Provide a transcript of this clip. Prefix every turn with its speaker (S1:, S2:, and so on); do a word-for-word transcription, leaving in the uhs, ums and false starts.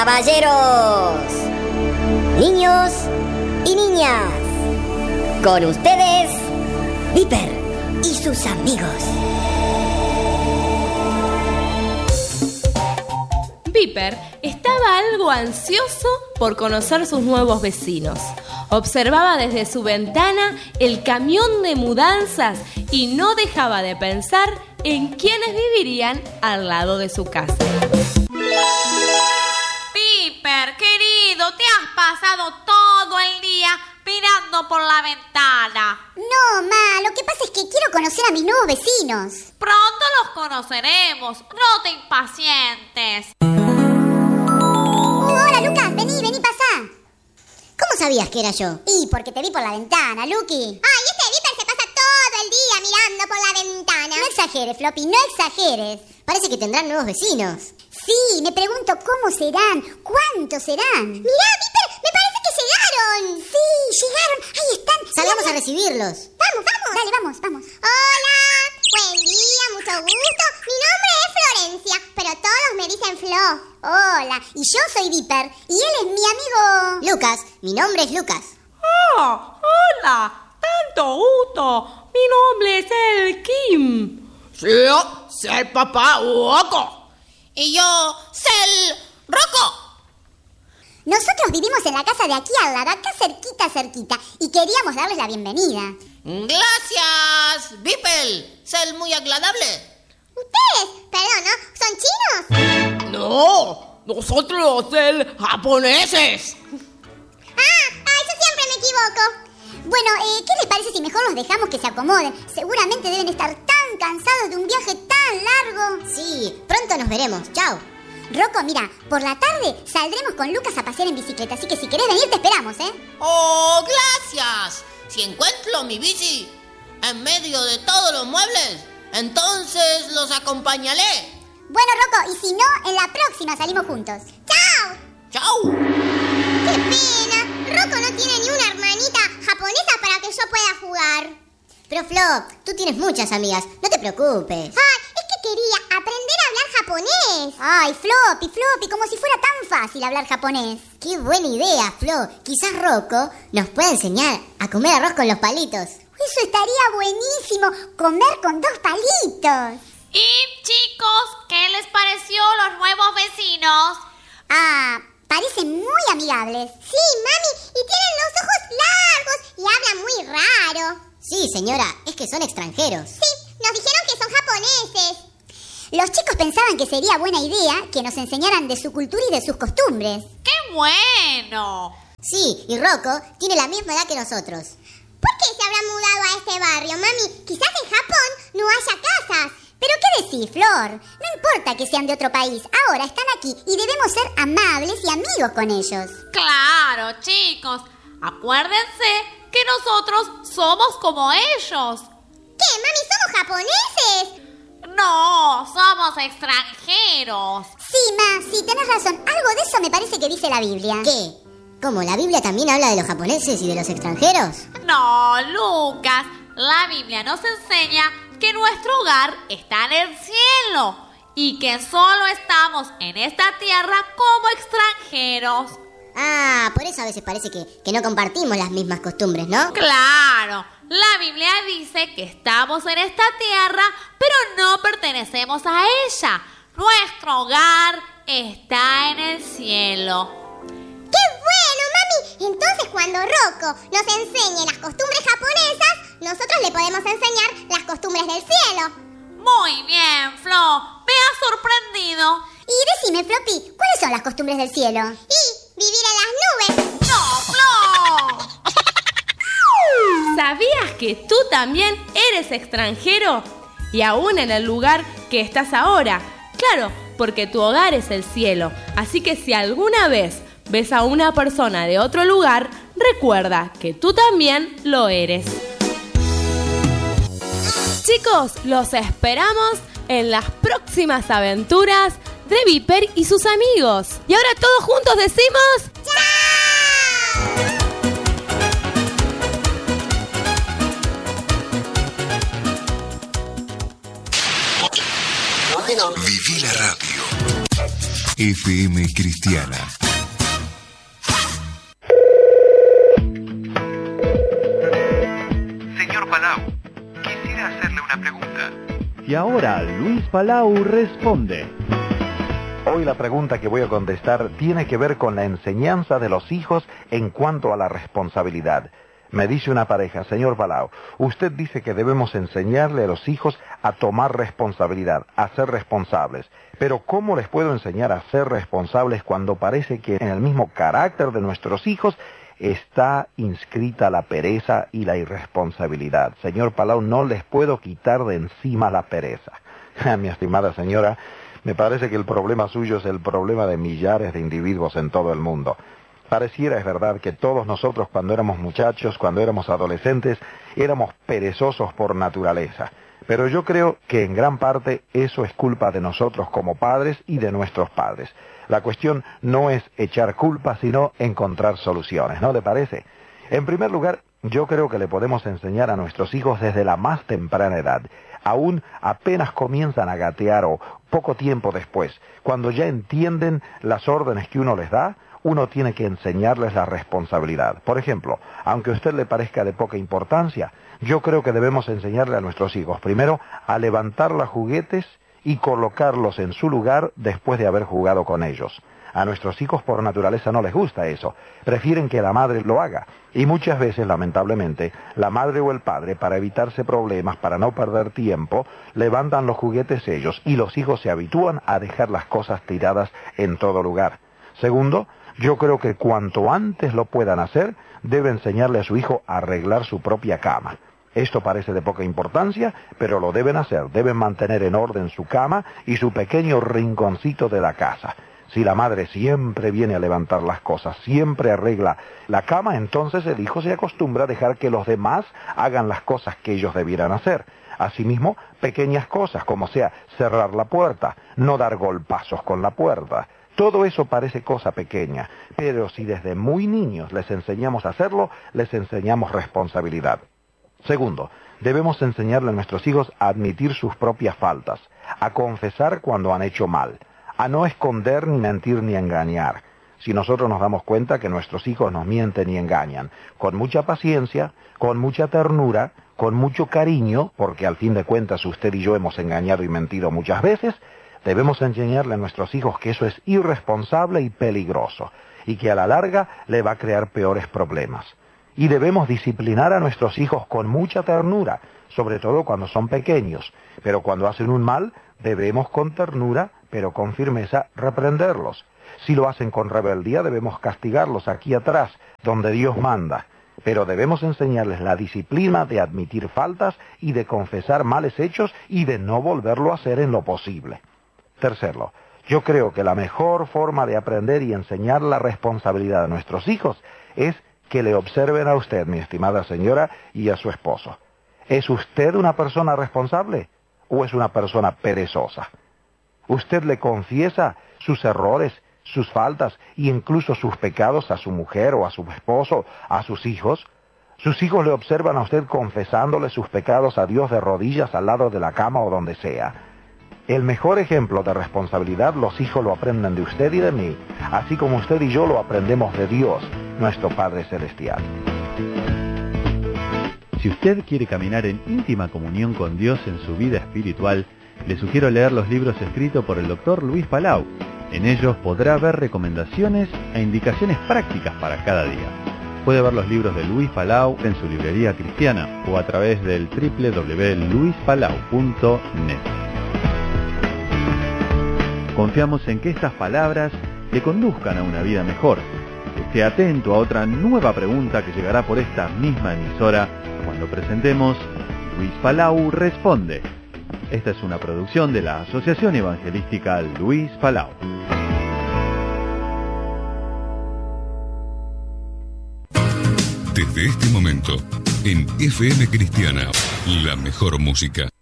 S1: Caballeros, niños y niñas, con ustedes, Viper y sus amigos.
S2: Viper estaba algo ansioso por conocer sus nuevos vecinos. Observaba desde su ventana el camión de mudanzas y no dejaba de pensar en quiénes vivirían al lado de su casa.
S3: Viper, querido, te has pasado todo el día mirando por la ventana.
S4: No, ma, lo que pasa es que quiero conocer a mis nuevos vecinos.
S3: Pronto los conoceremos, no te impacientes.
S4: Hola, Lucas, vení, vení, pasá.
S1: ¿Cómo sabías que era yo?
S4: Y porque te vi por la ventana, Lucky.
S5: Ay, este Viper se pasa todo el día mirando por la ventana.
S4: No exageres, Floppy, no exageres.
S1: Parece que tendrán nuevos vecinos.
S4: Sí, me pregunto cómo serán, cuántos serán.
S5: Mirá, Viper, me parece que llegaron.
S4: Sí, llegaron, ahí están.
S1: Salgamos a recibirlos.
S5: Vamos, vamos.
S4: Dale, vamos, vamos.
S5: Hola, buen día, mucho gusto. Mi nombre es Florencia, pero todos me dicen Flo.
S4: Hola, y yo soy Viper, y él es mi amigo...
S1: Lucas, mi nombre es Lucas.
S2: ¡Oh, hola! ¡Tanto gusto! Mi nombre es el Kim.
S6: Sí, soy el papá Rocco.
S3: Y yo, Cel Rocco.
S4: Nosotros vivimos en la casa de aquí al lado, acá cerquita, cerquita, y queríamos darles la bienvenida.
S6: Gracias, Viper. Ser muy agradable.
S5: ¿Ustedes, perdón, ¿no? ¿Son chinos?
S6: No, nosotros ser japoneses.
S5: Ah, ah, yo siempre me equivoco.
S4: Bueno, eh, ¿qué les parece si mejor los dejamos que se acomoden? Seguramente deben estar tan cansados de un viaje tan largo.
S1: Sí, pronto nos veremos. Chao.
S4: Rocco, mira, por la tarde saldremos con Lucas a pasear en bicicleta, así que si querés venir te esperamos, ¿eh?
S6: Oh, gracias. Si encuentro mi bici en medio de todos los muebles, entonces los acompañaré.
S4: Bueno, Rocco, y si no, en la próxima salimos juntos.
S5: ¡Chao!
S6: ¡Chao!
S5: ¡Qué pena! Rocco no tiene ni una hermanita japonesa para que yo pueda jugar.
S1: Pero Flo, tú tienes muchas amigas, no te preocupes.
S5: Ay, es que quería aprender a hablar japonés.
S4: Ay, Floppy, Floppy, como si fuera tan fácil hablar japonés.
S1: ¡Qué buena idea, Flo! Quizás Rocco nos pueda enseñar a comer arroz con los palitos.
S4: Eso estaría buenísimo, comer con dos palitos.
S3: Y chicos, ¿qué les pareció los nuevos vecinos?
S4: Ah, parecen muy amigables.
S5: Sí, mami, y tienen los ojos largos y hablan muy raro.
S1: Sí, señora, es que son extranjeros.
S5: Sí, nos dijeron que son japoneses.
S4: Los chicos pensaban que sería buena idea que nos enseñaran de su cultura y de sus costumbres.
S3: ¡Qué bueno!
S1: Sí, y Rocco tiene la misma edad que nosotros.
S5: ¿Por qué se habrán mudado a este barrio, mami? Quizás en Japón no haya casas.
S4: ¿Pero qué decís, Flor? No importa que sean de otro país, ahora están aquí y debemos ser amables y amigos con ellos.
S3: Claro, chicos, acuérdense que nosotros somos como ellos.
S5: ¿Qué, mami, somos japoneses?
S3: No, somos extranjeros.
S4: Sí, Ma, sí, tenés razón. Algo de eso me parece que dice la Biblia.
S1: ¿Qué? ¿Cómo? ¿La Biblia también habla de los japoneses y de los extranjeros?
S3: No, Lucas, la Biblia nos enseña que nuestro hogar está en el cielo y que solo estamos en esta tierra como extranjeros.
S1: Ah, por eso a veces parece que, que no compartimos las mismas costumbres, ¿no?
S3: Claro, la Biblia dice que estamos en esta tierra, pero no pertenecemos a ella. Nuestro hogar está en el cielo.
S5: ¡Qué bueno, mami! Entonces cuando Rocco nos enseñe las costumbres japonesas, nosotros le podemos enseñar las costumbres del cielo.
S3: Muy bien, Flo, me has sorprendido.
S4: Y decime, Floppy, ¿cuáles son las costumbres del cielo?
S5: Y vivir en las nubes.
S3: ¡No, Flo!
S2: ¿Sabías que tú también eres extranjero? Y aún en el lugar que estás ahora. Claro, porque tu hogar es el cielo. Así que si alguna vez ves a una persona de otro lugar, recuerda que tú también lo eres. Chicos, los esperamos en las próximas aventuras de Viper y sus amigos. Y ahora todos juntos decimos...
S7: Viví la radio. F M Cristiana.
S8: Señor Palau, quisiera hacerle una pregunta.
S9: Y ahora Luis Palau responde.
S10: Hoy la pregunta que voy a contestar tiene que ver con la enseñanza de los hijos en cuanto a la responsabilidad. Me dice una pareja: señor Palau, usted dice que debemos enseñarle a los hijos a tomar responsabilidad, a ser responsables. Pero ¿cómo les puedo enseñar a ser responsables cuando parece que en el mismo carácter de nuestros hijos está inscrita la pereza y la irresponsabilidad? Señor Palau, no les puedo quitar de encima la pereza. Mi estimada señora, me parece que el problema suyo es el problema de millares de individuos en todo el mundo. Pareciera, es verdad, que todos nosotros cuando éramos muchachos, cuando éramos adolescentes, éramos perezosos por naturaleza. Pero yo creo que en gran parte eso es culpa de nosotros como padres y de nuestros padres. La cuestión no es echar culpa, sino encontrar soluciones, ¿no le parece? En primer lugar, yo creo que le podemos enseñar a nuestros hijos desde la más temprana edad. Aún apenas comienzan a gatear o poco tiempo después, cuando ya entienden las órdenes que uno les da, uno tiene que enseñarles la responsabilidad. Por ejemplo, aunque a usted le parezca de poca importancia, yo creo que debemos enseñarle a nuestros hijos, primero, a levantar los juguetes y colocarlos en su lugar después de haber jugado con ellos. A nuestros hijos por naturaleza no les gusta eso, prefieren que la madre lo haga. Y muchas veces, lamentablemente, la madre o el padre, para evitarse problemas, para no perder tiempo, levantan los juguetes ellos y los hijos se habitúan a dejar las cosas tiradas en todo lugar. Segundo, yo creo que cuanto antes lo puedan hacer, debe enseñarle a su hijo a arreglar su propia cama. Esto parece de poca importancia, pero lo deben hacer. Deben mantener en orden su cama y su pequeño rinconcito de la casa. Si la madre siempre viene a levantar las cosas, siempre arregla la cama, entonces el hijo se acostumbra a dejar que los demás hagan las cosas que ellos debieran hacer. Asimismo, pequeñas cosas, como sea cerrar la puerta, no dar golpazos con la puerta. Todo eso parece cosa pequeña, pero si desde muy niños les enseñamos a hacerlo, les enseñamos responsabilidad. Segundo, debemos enseñarle a nuestros hijos a admitir sus propias faltas, a confesar cuando han hecho mal, a no esconder, ni mentir, ni engañar. Si nosotros nos damos cuenta que nuestros hijos nos mienten y engañan, con mucha paciencia, con mucha ternura, con mucho cariño, porque al fin de cuentas usted y yo hemos engañado y mentido muchas veces, debemos enseñarle a nuestros hijos que eso es irresponsable y peligroso, y que a la larga le va a crear peores problemas. Y debemos disciplinar a nuestros hijos con mucha ternura, sobre todo cuando son pequeños, pero cuando hacen un mal, debemos con ternura, pero con firmeza, reprenderlos. Si lo hacen con rebeldía, debemos castigarlos aquí atrás, donde Dios manda. Pero debemos enseñarles la disciplina de admitir faltas y de confesar males hechos y de no volverlo a hacer en lo posible. Tercero, yo creo que la mejor forma de aprender y enseñar la responsabilidad a nuestros hijos es que le observen a usted, mi estimada señora, y a su esposo. ¿Es usted una persona responsable o es una persona perezosa? ¿Usted le confiesa sus errores, sus faltas e incluso sus pecados a su mujer o a su esposo, a sus hijos? ¿Sus hijos le observan a usted confesándole sus pecados a Dios de rodillas al lado de la cama o donde sea? El mejor ejemplo de responsabilidad los hijos lo aprenden de usted y de mí, así como usted y yo lo aprendemos de Dios, nuestro Padre Celestial.
S9: Si usted quiere caminar en íntima comunión con Dios en su vida espiritual, le sugiero leer los libros escritos por el doctor Luis Palau. En ellos podrá ver recomendaciones e indicaciones prácticas para cada día. Puede ver los libros de Luis Palau en su librería cristiana o a través del doble u doble u doble u punto luis palau punto net. Confiamos en que estas palabras le conduzcan a una vida mejor. Esté atento a otra nueva pregunta que llegará por esta misma emisora cuando presentemos Luis Palau Responde. Esta es una producción de la Asociación Evangelística Luis Palau.
S7: Desde este momento, en F M Cristiana, la mejor música.